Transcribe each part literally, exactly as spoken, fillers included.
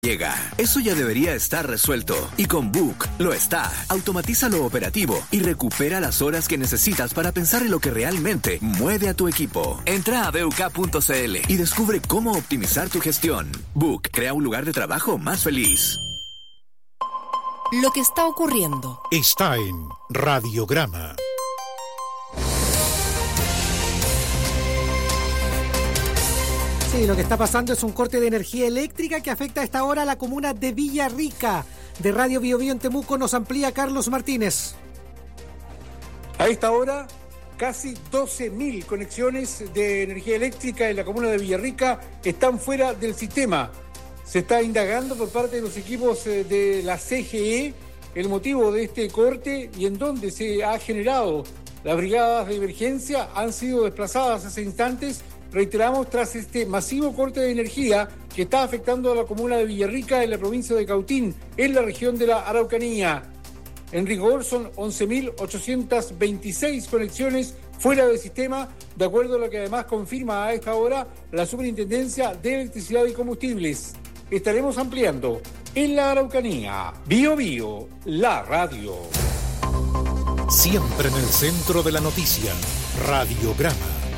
Llega. Eso ya debería estar resuelto. Y con Book lo está. Automatiza lo operativo y recupera las horas que necesitas para pensar en lo que realmente mueve a tu equipo. Entra a b u k punto c l y descubre cómo optimizar tu gestión. Book crea un lugar de trabajo más feliz. Lo que está ocurriendo está en Radiograma. Sí, lo que está pasando es un corte de energía eléctrica que afecta a esta hora a la comuna de Villarrica. De Radio Bio Bio en Temuco nos amplía Carlos Martínez. A esta hora, casi doce mil conexiones de energía eléctrica en la comuna de Villarrica están fuera del sistema. Se está indagando por parte de los equipos de la C G E el motivo de este corte y en dónde se ha generado. Las brigadas de emergencia han sido desplazadas hace instantes, reiteramos, tras este masivo corte de energía que está afectando a la comuna de Villarrica en la provincia de Cautín, en la región de la Araucanía. En rigor son once mil ochocientas veintiséis conexiones fuera del sistema, de acuerdo a lo que además confirma a esta hora la Superintendencia de Electricidad y Combustibles. Estaremos ampliando en la Araucanía. Bio Bio, la radio. Siempre en el centro de la noticia, Radiograma.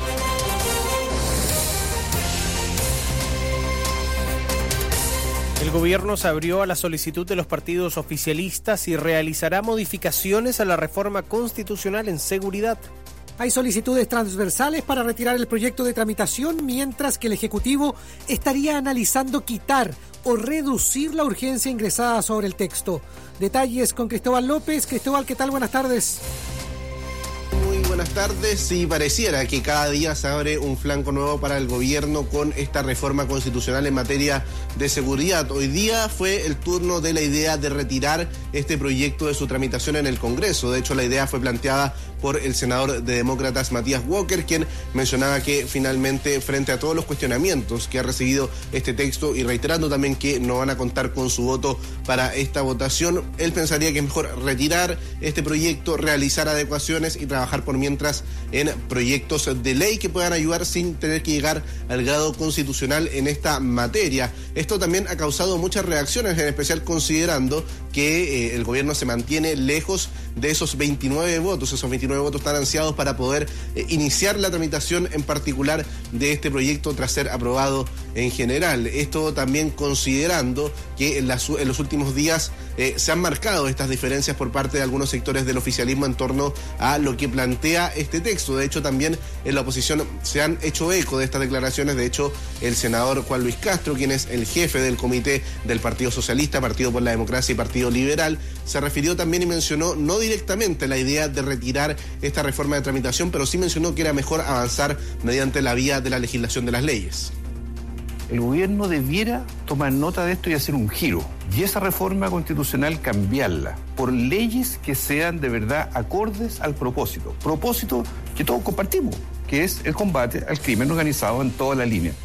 El gobierno se abrió a la solicitud de los partidos oficialistas y realizará modificaciones a la reforma constitucional en seguridad. Hay solicitudes transversales para retirar el proyecto de tramitación, mientras que el Ejecutivo estaría analizando quitar o reducir la urgencia ingresada sobre el texto. Detalles con Cristóbal López. Cristóbal, ¿qué tal? Buenas tardes. Muy buenas tardes. Sí, pareciera que cada día se abre un flanco nuevo para el gobierno con esta reforma constitucional en materia de seguridad. Hoy día fue el turno de la idea de retirar este proyecto de su tramitación en el Congreso. De hecho, la idea fue planteada por el senador de Demócratas Matías Walker, quien mencionaba que finalmente, frente a todos los cuestionamientos que ha recibido este texto y reiterando también que no van a contar con su voto para esta votación, él pensaría que es mejor retirar este proyecto, realizar adecuaciones y trabajar por mientras en proyectos de ley que puedan ayudar sin tener que llegar al grado constitucional en esta materia. Esto también ha causado muchas reacciones, en especial considerando que eh, el gobierno se mantiene lejos de esos veintinueve votos, esos veintinueve votos tan ansiados para poder eh, iniciar la tramitación en particular de este proyecto tras ser aprobado en general. Esto también considerando que en, las, en los últimos días eh, se han marcado estas diferencias por parte de algunos sectores del oficialismo en torno a lo que plantea este texto. De hecho, también en la oposición se han hecho eco de estas declaraciones. De hecho, el senador Juan Luis Castro, quien es el jefe del comité del Partido Socialista, Partido por la Democracia y Partido Liberal, se refirió también y mencionó no directamente la idea de retirar esta reforma de tramitación, pero sí mencionó que era mejor avanzar mediante la vía de la legislación de las leyes. El gobierno debiera tomar nota de esto y hacer un giro. Y esa reforma constitucional cambiarla por leyes que sean de verdad acordes al propósito. Propósito que todos compartimos, que es el combate al crimen organizado en toda la línea.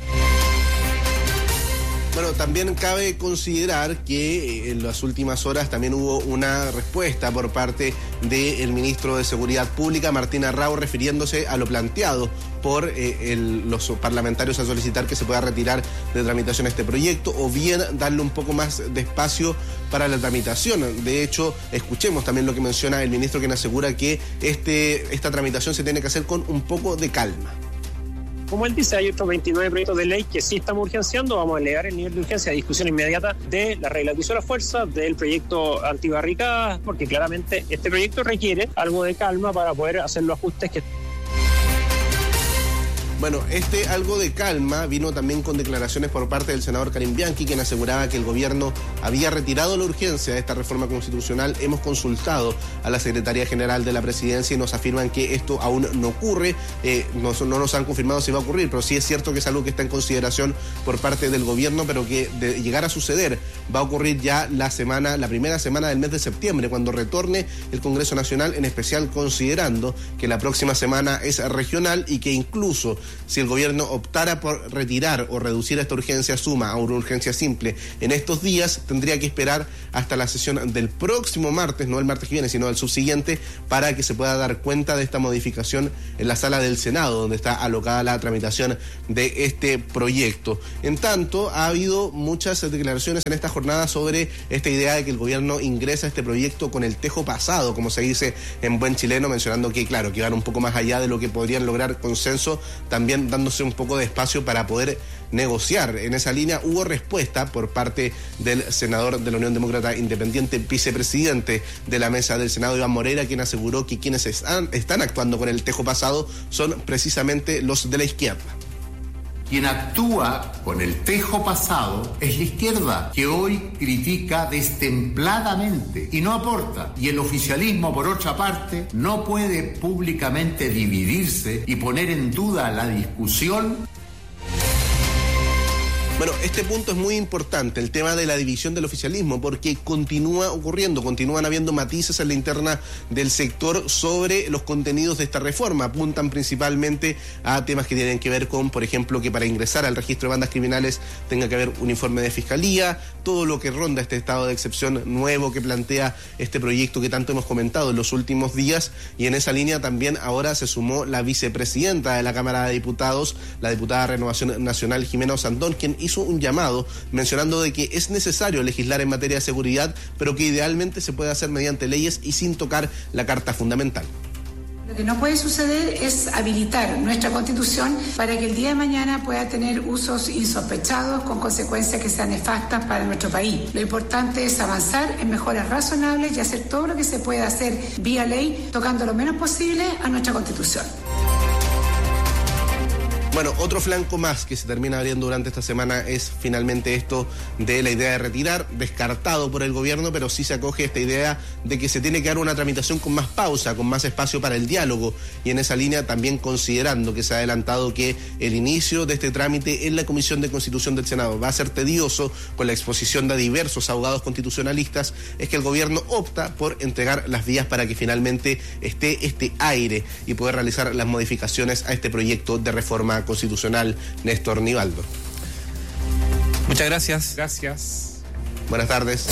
Bueno, también cabe considerar que en las últimas horas también hubo una respuesta por parte del ministro de Seguridad Pública, Martín Arrau, refiriéndose a lo planteado por eh, el, los parlamentarios a solicitar que se pueda retirar de tramitación este proyecto o bien darle un poco más de espacio para la tramitación. De hecho, escuchemos también lo que menciona el ministro, quien asegura que este, esta tramitación se tiene que hacer con un poco de calma. Como él dice, hay otros veintinueve proyectos de ley que sí estamos urgenciando. Vamos a elevar el nivel de urgencia a discusión inmediata de la regla de uso de la fuerza, del proyecto antibarricadas, porque claramente este proyecto requiere algo de calma para poder hacer los ajustes que... Bueno, este algo de calma vino también con declaraciones por parte del senador Karim Bianchi, quien aseguraba que el gobierno había retirado la urgencia de esta reforma constitucional. Hemos consultado a la Secretaría General de la Presidencia y nos afirman que esto aún no ocurre, eh, no, no nos han confirmado si va a ocurrir, pero sí es cierto que es algo que está en consideración por parte del gobierno, pero que de llegar a suceder va a ocurrir ya la semana, la primera semana del mes de septiembre, cuando retorne el Congreso Nacional, en especial considerando que la próxima semana es regional y que incluso si el gobierno optara por retirar o reducir esta urgencia suma a una urgencia simple en estos días, tendría que esperar hasta la sesión del próximo martes, no el martes que viene, sino el subsiguiente, para que se pueda dar cuenta de esta modificación en la sala del Senado, donde está alocada la tramitación de este proyecto. En tanto, ha habido muchas declaraciones en esta jornada sobre esta idea de que el gobierno ingresa a este proyecto con el tejo pasado, como se dice en buen chileno, mencionando que, claro, que van un poco más allá de lo que podrían lograr consenso, también dándose un poco de espacio para poder negociar. En esa línea hubo respuesta por parte del senador de la Unión Demócrata Independiente, vicepresidente de la mesa del Senado, Iván Moreira, quien aseguró que quienes están, están actuando con el tejo pasado son precisamente los de la izquierda. Quien actúa con el tejo pasado es la izquierda, que hoy critica destempladamente y no aporta. Y el oficialismo, por otra parte, no puede públicamente dividirse y poner en duda la discusión. Bueno, este punto es muy importante, el tema de la división del oficialismo, porque continúa ocurriendo, continúan habiendo matices en la interna del sector sobre los contenidos de esta reforma. Apuntan principalmente a temas que tienen que ver con, por ejemplo, que para ingresar al registro de bandas criminales tenga que haber un informe de fiscalía, todo lo que ronda este estado de excepción nuevo que plantea este proyecto que tanto hemos comentado en los últimos días, y en esa línea también ahora se sumó la vicepresidenta de la Cámara de Diputados, la diputada de Renovación Nacional, Jimena Osandón, quien hizo un llamado mencionando de que es necesario legislar en materia de seguridad, pero que idealmente se puede hacer mediante leyes y sin tocar la Carta Fundamental. Lo que no puede suceder es habilitar nuestra Constitución para que el día de mañana pueda tener usos insospechados con consecuencias que sean nefastas para nuestro país. Lo importante es avanzar en mejoras razonables y hacer todo lo que se pueda hacer vía ley, tocando lo menos posible a nuestra Constitución. Bueno, otro flanco más que se termina abriendo durante esta semana es finalmente esto de la idea de retirar, descartado por el gobierno, pero sí se acoge esta idea de que se tiene que dar una tramitación con más pausa, con más espacio para el diálogo, y en esa línea también considerando que se ha adelantado que el inicio de este trámite en la Comisión de Constitución del Senado va a ser tedioso con la exposición de diversos abogados constitucionalistas, es que el gobierno opta por entregar las vías para que finalmente esté este aire y poder realizar las modificaciones a este proyecto de reforma constitucional. Néstor Nivaldo. Muchas gracias. Gracias. Buenas tardes.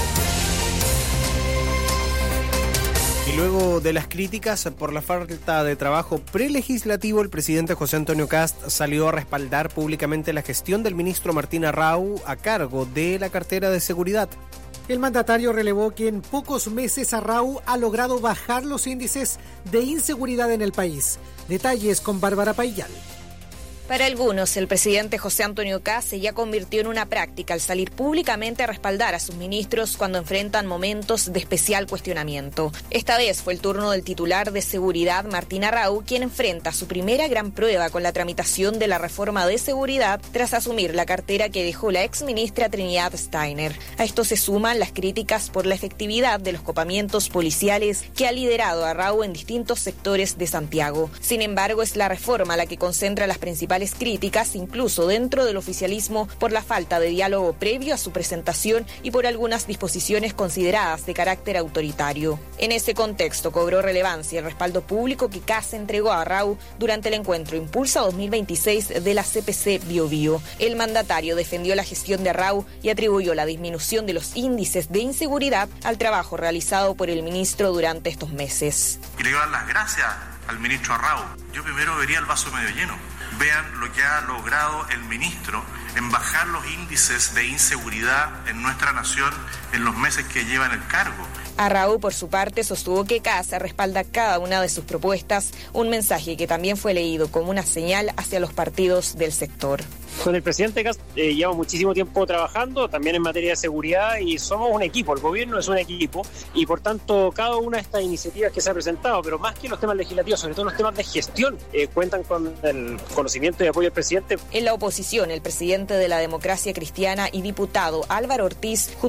Y luego de las críticas por la falta de trabajo prelegislativo, el presidente José Antonio Kast salió a respaldar públicamente la gestión del ministro Martín Arrau a cargo de la cartera de seguridad. El mandatario relevó que en pocos meses Arrau ha logrado bajar los índices de inseguridad en el país. Detalles con Bárbara Paillal. Para algunos, el presidente José Antonio Kast se ya convirtió en una práctica al salir públicamente a respaldar a sus ministros cuando enfrentan momentos de especial cuestionamiento. Esta vez fue el turno del titular de Seguridad, Martín Arrau, quien enfrenta su primera gran prueba con la tramitación de la reforma de seguridad tras asumir la cartera que dejó la exministra Trinidad Steiner. A esto se suman las críticas por la efectividad de los copamientos policiales que ha liderado Arrau en distintos sectores de Santiago. Sin embargo, es la reforma la que concentra las principales críticas, incluso dentro del oficialismo, por la falta de diálogo previo a su presentación y por algunas disposiciones consideradas de carácter autoritario. En ese contexto cobró relevancia el respaldo público que Kast entregó a Arrau durante el encuentro Impulsa dos mil veintiséis de la C P C Biobío. El mandatario defendió la gestión de Arrau y atribuyó la disminución de los índices de inseguridad al trabajo realizado por el ministro durante estos meses. Y le quiero dar las gracias al ministro Arrau. Yo primero vería el vaso medio lleno. Vean lo que ha logrado el ministro en bajar los índices de inseguridad en nuestra nación en los meses que lleva en el cargo. Arrau, por su parte, sostuvo que Kast respalda cada una de sus propuestas, un mensaje que también fue leído como una señal hacia los partidos del sector. Con el presidente Kast eh, llevamos muchísimo tiempo trabajando, también en materia de seguridad, y somos un equipo, el gobierno es un equipo, y por tanto cada una de estas iniciativas que se ha presentado, pero más que los temas legislativos, sobre todo los temas de gestión, eh, cuentan con el conocimiento y apoyo del presidente. En la oposición, el presidente de la Democracia Cristiana y diputado Álvaro Ortiz, junto a su par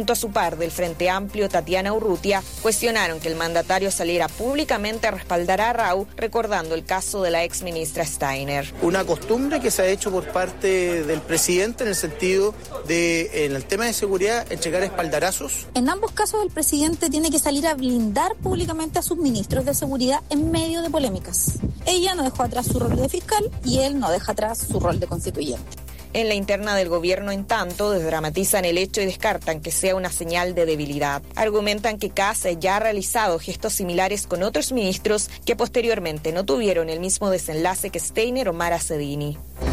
parlamentar del Frente Amplio, Tatiana Urrutia, cuestionaron que el mandatario saliera públicamente a respaldar a Arrau, recordando el caso de la exministra Steiner. Una costumbre que se ha hecho por parte del presidente en el sentido de, en el tema de seguridad, entregar espaldarazos. En ambos casos el presidente tiene que salir a blindar públicamente a sus ministros de seguridad en medio de polémicas. Ella no dejó atrás su rol de fiscal y él no deja atrás su rol de constituyente. En la interna del gobierno, en tanto, desdramatizan el hecho y descartan que sea una señal de debilidad. Argumentan que Kast ya ha realizado gestos similares con otros ministros que posteriormente no tuvieron el mismo desenlace que Steiner o Mara Cedini.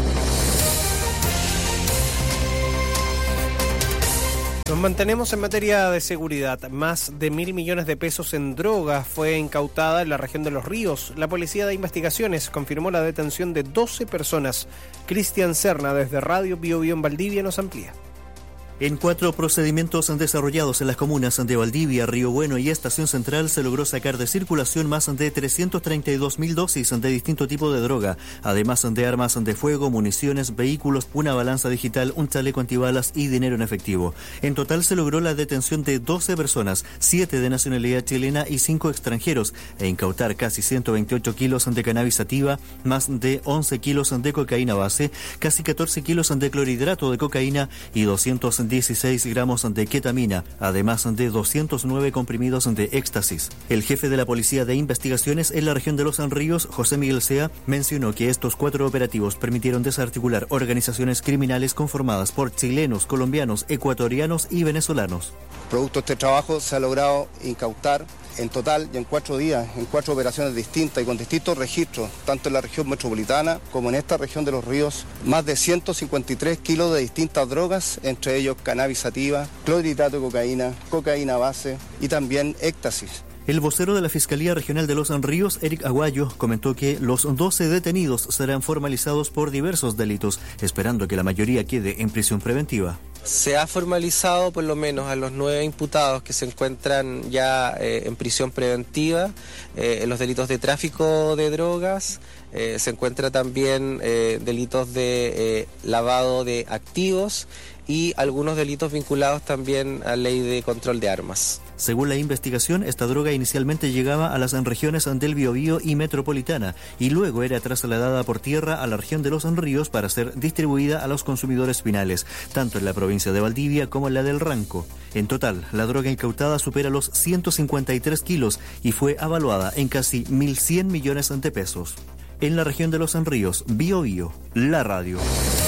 Nos mantenemos en materia de seguridad. Más de mil millones de pesos en drogas fue incautada en la región de Los Ríos. La Policía de Investigaciones confirmó la detención de doce personas. Cristian Serna, desde Radio Bio Bio en Valdivia, nos amplía. En cuatro procedimientos desarrollados en las comunas de Valdivia, Río Bueno y Estación Central se logró sacar de circulación más de trescientas treinta y dos mil dosis de distinto tipo de droga, además de armas de fuego, municiones, vehículos, una balanza digital, un chaleco antibalas y dinero en efectivo. En total se logró la detención de doce personas, siete de nacionalidad chilena y cinco extranjeros, e incautar casi ciento veintiocho kilos de cannabis sativa, más de once kilos de cocaína base, casi catorce kilos de clorhidrato de cocaína y doscientos dieciséis gramos de ketamina, además de doscientos nueve comprimidos de éxtasis. El jefe de la Policía de Investigaciones en la región de Los Ríos, José Miguel Sea, mencionó que estos cuatro operativos permitieron desarticular organizaciones criminales conformadas por chilenos, colombianos, ecuatorianos y venezolanos. Producto de este trabajo se ha logrado incautar en total y en cuatro días, en cuatro operaciones distintas y con distintos registros, tanto en la región metropolitana como en esta región de Los Ríos, más de ciento cincuenta y tres kilos de distintas drogas, entre ellos cannabis sativa, clorhidrato de cocaína, cocaína base y también éxtasis. El vocero de la Fiscalía Regional de Los Ríos, Eric Aguayo, comentó que los doce detenidos serán formalizados por diversos delitos, esperando que la mayoría quede en prisión preventiva. Se ha formalizado por lo menos a los nueve imputados que se encuentran ya eh, en prisión preventiva eh, en los delitos de tráfico de drogas. Eh, se encuentra también eh, delitos de eh, lavado de activos y algunos delitos vinculados también a ley de control de armas. Según la investigación, esta droga inicialmente llegaba a las regiones del Biobío y Metropolitana y luego era trasladada por tierra a la región de Los Ríos para ser distribuida a los consumidores finales, tanto en la provincia de Valdivia como en la del Ranco. En total, la droga incautada supera los ciento cincuenta y tres kilos y fue avaluada en casi mil cien millones de pesos. En la región de Los Ríos, Biobío, la radio.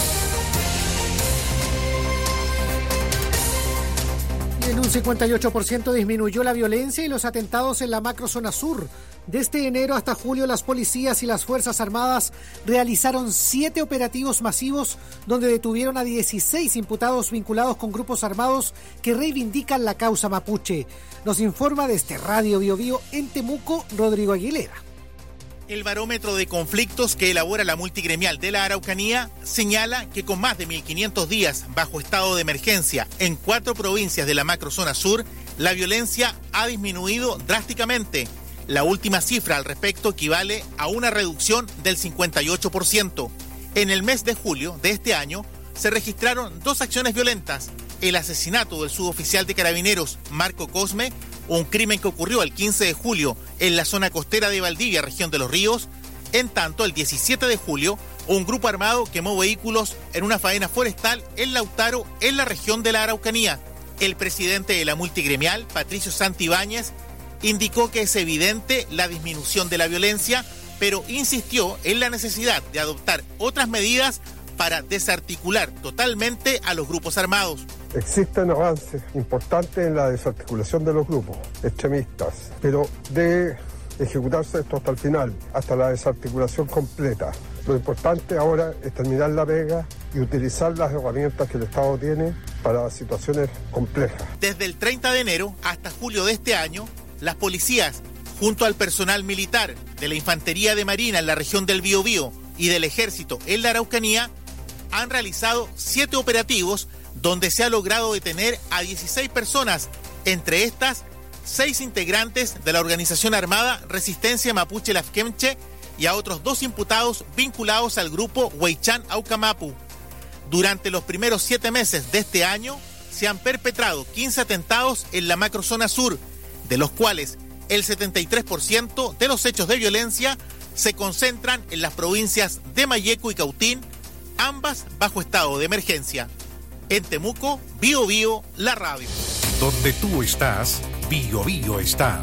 En un cincuenta y ocho por ciento disminuyó la violencia y los atentados en la macrozona sur. Desde enero hasta julio, las policías y las Fuerzas Armadas realizaron siete operativos masivos donde detuvieron a dieciséis imputados vinculados con grupos armados que reivindican la causa mapuche. Nos informa desde Radio Bio Bio en Temuco, Rodrigo Aguilera. El barómetro de conflictos que elabora la multigremial de la Araucanía señala que con más de mil quinientos días bajo estado de emergencia en cuatro provincias de la macrozona sur, la violencia ha disminuido drásticamente. La última cifra al respecto equivale a una reducción del cincuenta y ocho por ciento. En el mes de julio de este año se registraron dos acciones violentas: el asesinato del suboficial de Carabineros Marco Cosme, un crimen que ocurrió el quince de julio en la zona costera de Valdivia, región de Los Ríos. En tanto, el diecisiete de julio, un grupo armado quemó vehículos en una faena forestal en Lautaro, en la región de la Araucanía. El presidente de la multigremial, Patricio Santibáñez, indicó que es evidente la disminución de la violencia, pero insistió en la necesidad de adoptar otras medidas para desarticular totalmente a los grupos armados. Existen avances importantes en la desarticulación de los grupos extremistas, pero debe ejecutarse esto hasta el final, hasta la desarticulación completa. Lo importante ahora es terminar la pega y utilizar las herramientas que el Estado tiene para situaciones complejas. Desde el treinta de enero hasta julio de este año, las policías, junto al personal militar de la Infantería de Marina en la región del Biobío y del Ejército en la Araucanía, han realizado siete operativos donde se ha logrado detener a dieciséis personas, entre estas seis integrantes de la organización armada Resistencia Mapuche Lafkenche y a otros dos imputados vinculados al grupo Huaychán Aucamapu. Durante los primeros siete meses de este año, se han perpetrado quince atentados en la macrozona sur, de los cuales el setenta y tres por ciento de los hechos de violencia se concentran en las provincias de Mayeco y Cautín, ambas bajo estado de emergencia. En Temuco, Bío Bío, la radio. Donde tú estás, Bío Bío está.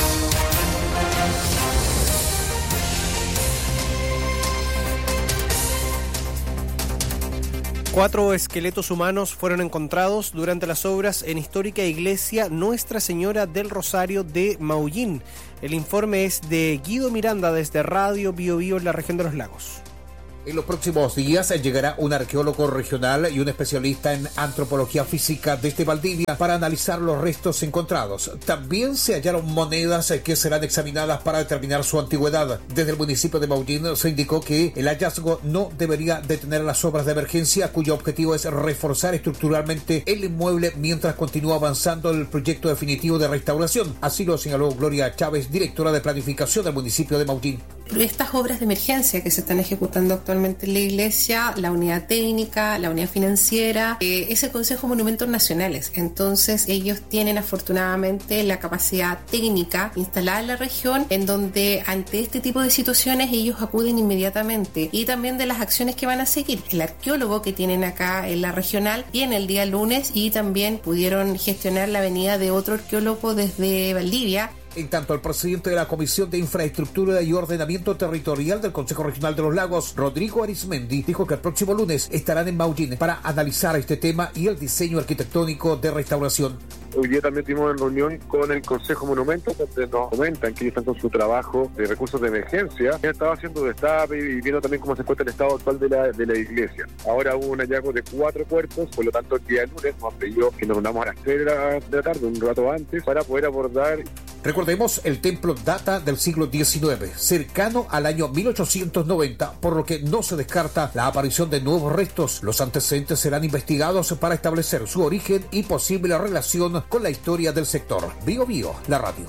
Cuatro esqueletos humanos fueron encontrados durante las obras en histórica iglesia Nuestra Señora del Rosario de Maullín. El informe es de Guido Miranda desde Radio Bío Bío en la región de los Lagos. En los próximos días llegará un arqueólogo regional y un especialista en antropología física desde Valdivia para analizar los restos encontrados. También se hallaron monedas que serán examinadas para determinar su antigüedad. Desde el municipio de Maullín se indicó que el hallazgo no debería detener las obras de emergencia, cuyo objetivo es reforzar estructuralmente el inmueble mientras continúa avanzando el proyecto definitivo de restauración. Así lo señaló Gloria Chávez, directora de planificación del municipio de Maullín. Estas obras de emergencia que se están ejecutando actualmente en la iglesia, la unidad técnica, la unidad financiera, eh, es el Consejo de Monumentos Nacionales. Entonces ellos tienen afortunadamente la capacidad técnica instalada en la región, en donde ante este tipo de situaciones ellos acuden inmediatamente, y también de las acciones que van a seguir. El arqueólogo que tienen acá en la regional viene el día lunes, y también pudieron gestionar la venida de otro arqueólogo desde Valdivia. En tanto, el presidente de la Comisión de Infraestructura y Ordenamiento Territorial del Consejo Regional de los Lagos, Rodrigo Arismendi, dijo que el próximo lunes estarán en Maullín para analizar este tema y el diseño arquitectónico de restauración. Hoy día también tuvimos una reunión con el Consejo Monumentos, donde nos comentan que ellos están con su trabajo de recursos de emergencia. Ellos estaban haciendo destape y viendo también cómo se encuentra el estado actual de la, de la iglesia. Ahora hubo un hallazgo de cuatro cuerpos, por lo tanto el día lunes nos han pedido que nos reunamos a las tres de la, de la tarde, un rato antes, para poder abordar. Recordemos, el templo data del siglo diecinueve, cercano al año mil ochocientos noventa, por lo que no se descarta la aparición de nuevos restos. Los antecedentes serán investigados para establecer su origen y posible relación con la historia del sector. Bío Bío, la radio.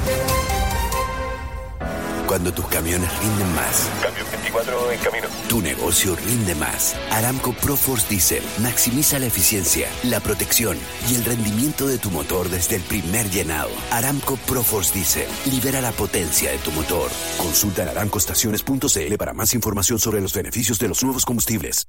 Cuando tus camiones rinden más. Camión veinticuatro en camino. Tu negocio rinde más. Aramco ProForce Diesel maximiza la eficiencia, la protección y el rendimiento de tu motor desde el primer llenado. Aramco ProForce Diesel libera la potencia de tu motor. Consulta en aramco estaciones punto c l para más información sobre los beneficios de los nuevos combustibles.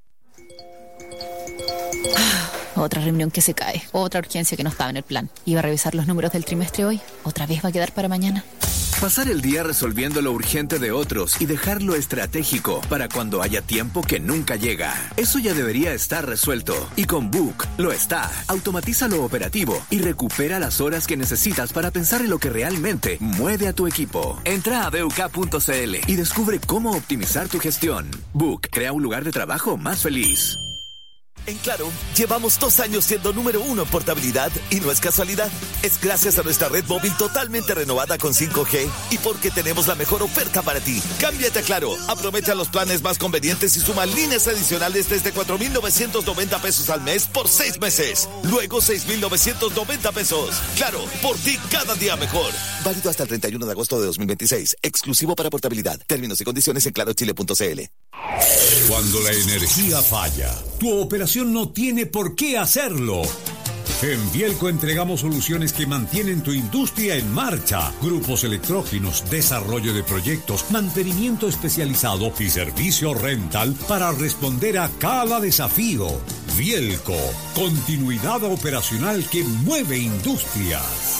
Otra reunión que se cae, otra urgencia que no estaba en el plan. Iba a revisar los números del trimestre hoy, otra vez va a quedar para mañana. Pasar el día resolviendo lo urgente de otros y dejar lo estratégico para cuando haya tiempo que nunca llega. Eso ya debería estar resuelto. Y con Book lo está. Automatiza lo operativo y recupera las horas que necesitas para pensar en lo que realmente mueve a tu equipo. Entra a b u k punto c l y descubre cómo optimizar tu gestión. Book crea un lugar de trabajo más feliz. En Claro, llevamos dos años siendo número uno en portabilidad y no es casualidad. Es gracias a nuestra red móvil totalmente renovada con cinco G y porque tenemos la mejor oferta para ti. Cámbiate a Claro, aprovecha los planes más convenientes y suma líneas adicionales desde cuatro mil novecientos noventa pesos al mes por seis meses. Luego seis mil novecientos noventa pesos. Claro, por ti cada día mejor. Válido hasta el treinta y uno de agosto de dos mil veintiséis. Exclusivo para portabilidad. Términos y condiciones en claro chile punto c l. Cuando la energía falla, tu operación no tiene por qué hacerlo. En Vielco entregamos soluciones que mantienen tu industria en marcha. Grupos electrógenos, desarrollo de proyectos, mantenimiento especializado y servicio rental para responder a cada desafío. Vielco, continuidad operacional que mueve industrias.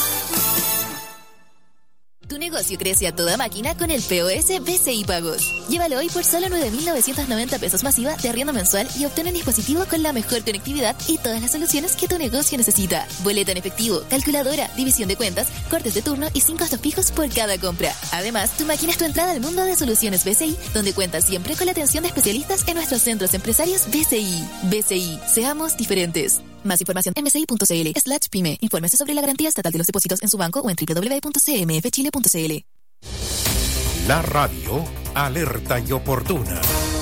Tu negocio crece a toda máquina con el P O S B C I Pagos. Llévalo hoy por solo nueve mil novecientos noventa pesos masiva de arriendo mensual y obtén un dispositivo con la mejor conectividad y todas las soluciones que tu negocio necesita. Boleta en efectivo, calculadora, división de cuentas, cortes de turno y sin costos fijos por cada compra. Además, tu máquina es tu entrada al mundo de soluciones B C I, donde cuentas siempre con la atención de especialistas en nuestros centros empresarios B C I. B C I, seamos diferentes. Más información en m c i punto c l slash pyme. Infórmese sobre la garantía estatal de los depósitos en su banco o en w w w punto c m f chile punto c l. La radio, alerta y oportuna.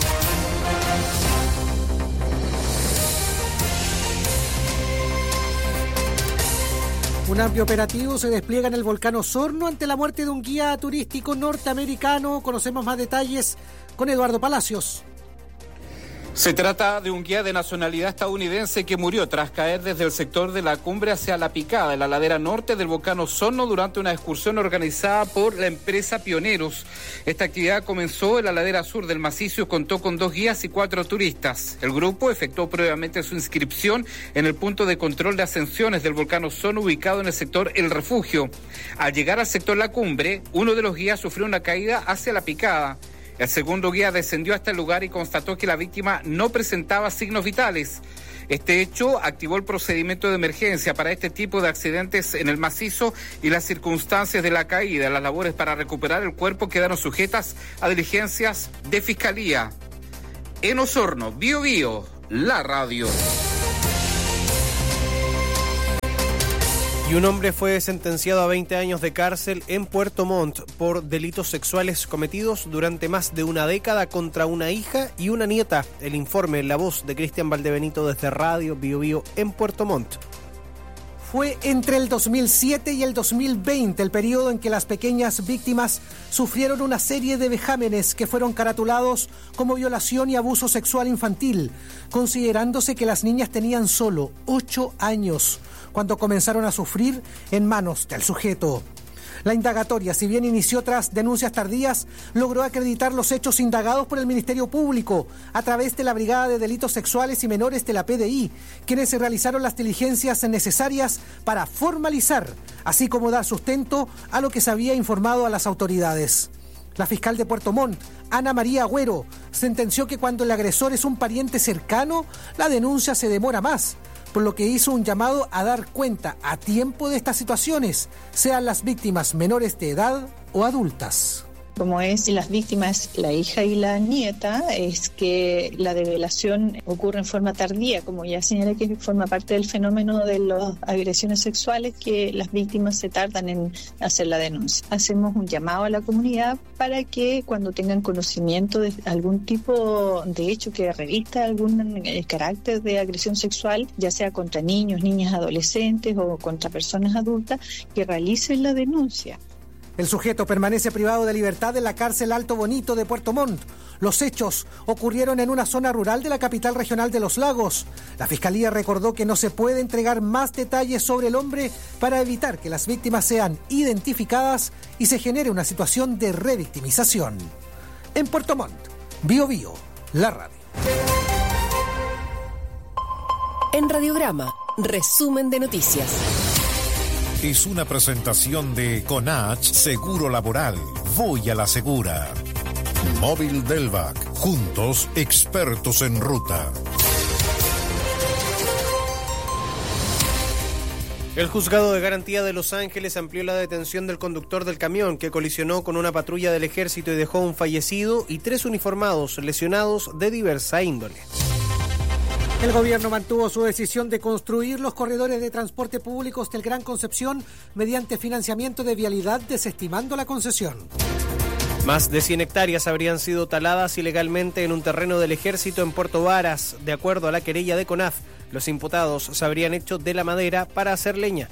Un amplio operativo se despliega en el volcán Osorno ante la muerte de un guía turístico norteamericano. Conocemos más detalles con Eduardo Palacios. Se trata de un guía de nacionalidad estadounidense que murió tras caer desde el sector de la cumbre hacia la picada en la ladera norte del volcán Osorno durante una excursión organizada por la empresa Pioneros. Esta actividad comenzó en la ladera sur del macizo y contó con dos guías y cuatro turistas. El grupo efectuó previamente su inscripción en el punto de control de ascensiones del volcán Osorno ubicado en el sector El Refugio. Al llegar al sector La Cumbre, uno de los guías sufrió una caída hacia la picada. El segundo guía descendió hasta el lugar y constató que la víctima no presentaba signos vitales. Este hecho activó el procedimiento de emergencia para este tipo de accidentes en el macizo y las circunstancias de la caída. Las labores para recuperar el cuerpo quedaron sujetas a diligencias de fiscalía. En Osorno, Bío Bío, la radio. Y un hombre fue sentenciado a veinte años de cárcel en Puerto Montt por delitos sexuales cometidos durante más de una década contra una hija y una nieta. El informe en la voz de Cristian Valdebenito desde Radio Bío Bío en Puerto Montt. Fue entre el dos mil siete y el dos mil veinte el periodo en que las pequeñas víctimas sufrieron una serie de vejámenes que fueron caratulados como violación y abuso sexual infantil, considerándose que las niñas tenían solo ocho años cuando comenzaron a sufrir en manos del sujeto. La indagatoria, si bien inició tras denuncias tardías, logró acreditar los hechos indagados por el Ministerio Público a través de la Brigada de Delitos Sexuales y Menores de la P D I, quienes se realizaron las diligencias necesarias para formalizar, así como dar sustento a lo que se había informado a las autoridades. La fiscal de Puerto Montt, Ana María Agüero, sentenció que cuando el agresor es un pariente cercano, la denuncia se demora más, por lo que hizo un llamado a dar cuenta a tiempo de estas situaciones, sean las víctimas menores de edad o adultas. Como es las víctimas, la hija y la nieta, es que la develación ocurre en forma tardía, como ya señalé que forma parte del fenómeno de las agresiones sexuales, que las víctimas se tardan en hacer la denuncia. Hacemos un llamado a la comunidad para que cuando tengan conocimiento de algún tipo de hecho que revista algún carácter de agresión sexual, ya sea contra niños, niñas, adolescentes o contra personas adultas, que realicen la denuncia. El sujeto permanece privado de libertad en la cárcel Alto Bonito de Puerto Montt. Los hechos ocurrieron en una zona rural de la capital regional de Los Lagos. La Fiscalía recordó que no se puede entregar más detalles sobre el hombre para evitar que las víctimas sean identificadas y se genere una situación de revictimización. En Puerto Montt, Bío Bío, la radio. En Radiograma, resumen de noticias. Es una presentación de Conach Seguro Laboral. Voy a la segura. Móvil Delvac. Juntos, expertos en ruta. El juzgado de garantía de Los Ángeles amplió la detención del conductor del camión que colisionó con una patrulla del ejército y dejó un fallecido y tres uniformados lesionados de diversa índole. El gobierno mantuvo su decisión de construir los corredores de transporte públicos del Gran Concepción mediante financiamiento de vialidad, desestimando la concesión. Más de cien hectáreas habrían sido taladas ilegalmente en un terreno del ejército en Puerto Varas. De acuerdo a la querella de CONAF, los imputados se habrían hecho de la madera para hacer leña.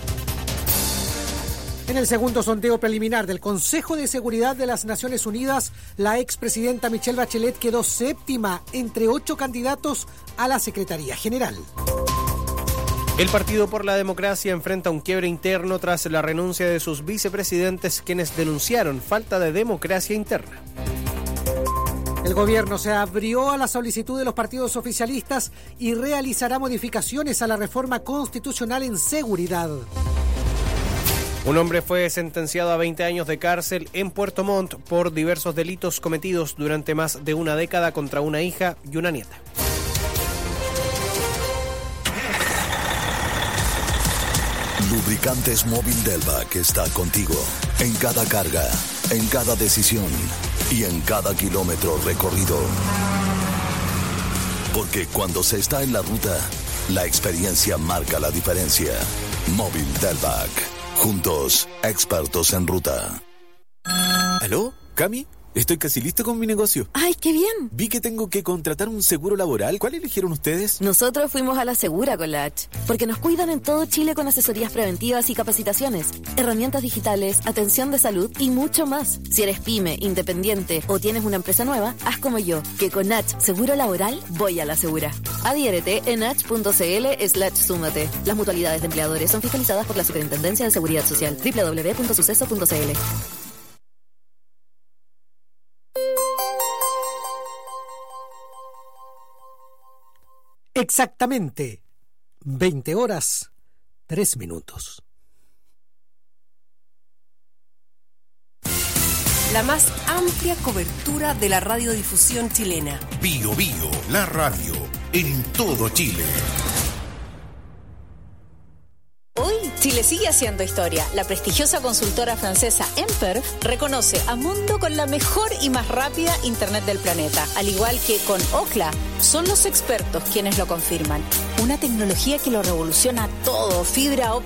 En el segundo sondeo preliminar del Consejo de Seguridad de las Naciones Unidas, la expresidenta Michelle Bachelet quedó séptima entre ocho candidatos a la Secretaría General. El Partido por la Democracia enfrenta un quiebre interno tras la renuncia de sus vicepresidentes, quienes denunciaron falta de democracia interna. El gobierno se abrió a la solicitud de los partidos oficialistas y realizará modificaciones a la reforma constitucional en seguridad. Un hombre fue sentenciado a veinte años de cárcel en Puerto Montt por diversos delitos cometidos durante más de una década contra una hija y una nieta. Lubricantes Móvil Delvac está contigo en cada carga, en cada decisión y en cada kilómetro recorrido. Porque cuando se está en la ruta, la experiencia marca la diferencia. Móvil Delvac. Juntos, expertos en ruta. ¿Aló? ¿Cami? Estoy casi listo con mi negocio. ¡Ay, qué bien! Vi que tengo que contratar un seguro laboral. ¿Cuál eligieron ustedes? Nosotros fuimos a la Segura con la H, porque nos cuidan en todo Chile con asesorías preventivas y capacitaciones, herramientas digitales, atención de salud y mucho más. Si eres pyme, independiente o tienes una empresa nueva, haz como yo, que con H Seguro Laboral voy a la Segura. Adhiérete en h.cl slash súmate. Las mutualidades de empleadores son fiscalizadas por la Superintendencia de Seguridad Social. doble u doble u doble u punto suceso punto c l. Exactamente veinte horas, tres minutos. La más amplia cobertura de la radiodifusión chilena. Bio Bio, la radio, en todo Chile. Hoy, Chile sigue haciendo historia. La prestigiosa consultora francesa Emper reconoce a Mundo con la mejor y más rápida Internet del planeta. Al igual que con Ookla, son los expertos quienes lo confirman. Una tecnología que lo revoluciona todo. Fibra óptica